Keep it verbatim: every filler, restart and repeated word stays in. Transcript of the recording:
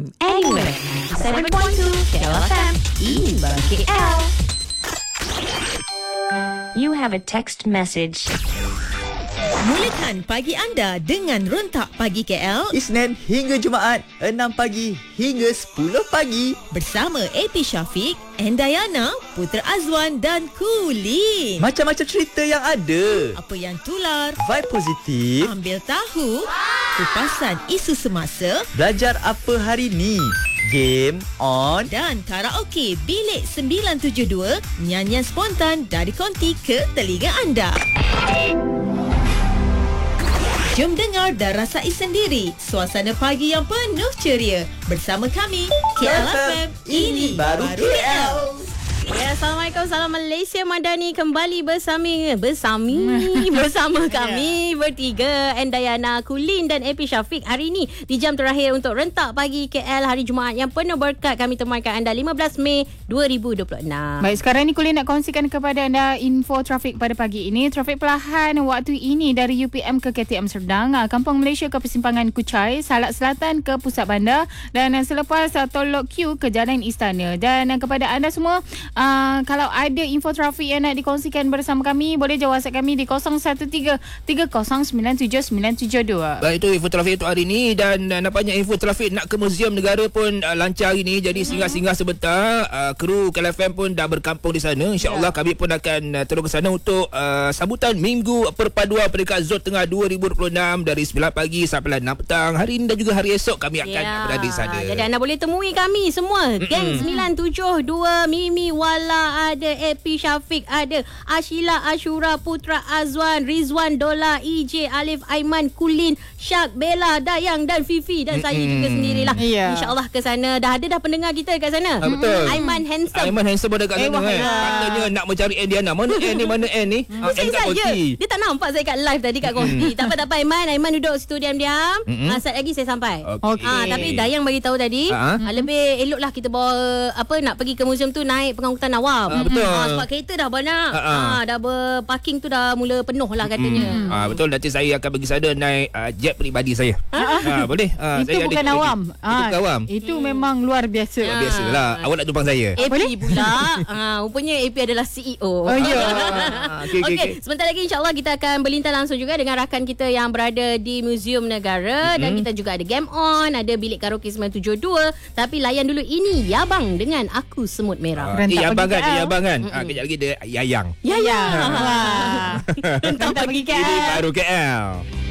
anytime, anywhere. ninety-seven point two K L F M, Iba K L. You have a text message. Mulakan pagi anda dengan Rontak Pagi K L Isnin hingga Jumaat enam pagi hingga sepuluh pagi bersama A P Syafiq, Endayana, Putra Azwan dan Kulin. Macam-macam cerita yang ada. Apa yang tular, Vibe positif. ambil tahu, kupasan isu semasa Belajar apa hari ni. Game on. dan karaoke Bilik sembilan tujuh dua, nyanyian spontan dari konti ke telinga anda. Jom dengar dan rasai sendiri suasana pagi yang penuh ceria bersama kami K L F M. Ini baru K L. Ya, Assalamualaikum, salam Malaysia Madani, kembali bersama bersami bersama kami bertiga, Endayana, Kulin dan A P Syafiq hari ini di jam terakhir untuk Rentak Pagi K L hari Jumaat yang penuh berkat. Kami temankan anda lima belas Mei dua ribu dua puluh enam. Baik, sekarang ni Kulin nak kongsikan kepada anda info trafik pada pagi ini. Trafik perlahan waktu ini dari U P M ke K T M Serdang, Kampung Malaysia ke Persimpangan Kuchai, Salak Selatan ke Pusat Bandar dan selepas Tol Lok Q ke Jalan Istana. Dan kepada anda semua, Uh, kalau ada info trafik yang nak dikongsikan bersama kami, boleh je WhatsApp kami di kosong satu tiga tiga kosong sembilan tujuh sembilan tujuh dua. Baik, itu info trafik untuk hari ini. Dan uh, nampaknya info trafik nak ke Museum Negara pun uh, lancar hari ini. Jadi mm-hmm. singgah-singgah sebentar. uh, Kru K L F M pun dah berkampung di sana. InsyaAllah yeah. kami pun akan uh, turun ke sana untuk uh, sambutan Minggu Perpaduan Peringkat Zon Tengah dua ribu dua puluh enam dari sembilan pagi sampai enam petang. Hari ini dan juga hari esok kami akan yeah. berada di sana. Jadi anda boleh temui kami semua. Mm-mm. Geng sembilan tujuh dua, Mimi Wala ada, A P Syafiq ada, Ashila Ashura, Putra Azwan, Rizwan Dola, E J, Alif Aiman, Kulin, Syak, Bella, Dayang dan Fifi dan mm-hmm. saya juga sendirilah. Yeah. InsyaAllah ke sana. Dah ada dah pendengar kita kat sana. Ah, betul. Aiman Handsome. Aiman Handsome ada kat sana eh, kan. Katanya nak mencari Andiana. Mana N ni? Mana N ni? Ah, N kat konti. Dia tak nampak saya kat live tadi kat konti. Tak apa tak apa Aiman. Aiman duduk situ diam-diam. Mm-hmm. Ah, saat lagi saya sampai. Okay. Ah, tapi Dayang bagi tahu tadi, uh-huh. ah, lebih eloklah kita bawa apa nak pergi ke museum tu naik pengangkutan awam. Ah, betul. Ah, sebab kereta dah banyak. Uh-huh. Ah, dah berparking tu dah mula penuh lah katanya. Mm. Ah, betul, nanti saya akan pergi sana naik uh, jet peribadi saya. Ah, boleh. Ah, itu saya bukan ada, awam. Itu, ah, itu bukan awam. Itu hmm. memang luar biasa. Luar biasalah. Awak nak tumpang saya. A P pula. Ah, rupanya A P adalah C E O. Oh ya. Ah, okay, okay, Okey, okay. sebentar lagi insya-Allah kita akan berlintang langsung juga dengan rakan kita yang berada di Museum Negara, mm-hmm. dan kita juga ada game on, ada bilik karaoke sembilan tujuh dua. Tapi layan dulu ini Yabang dengan Aku Semut Merah. Ah, eh, Yabang kan, eh, Yabang kan. Ah, kejap lagi dia Yayang. Yayang. Wah. Tentang pergi K L. Ini baru K L.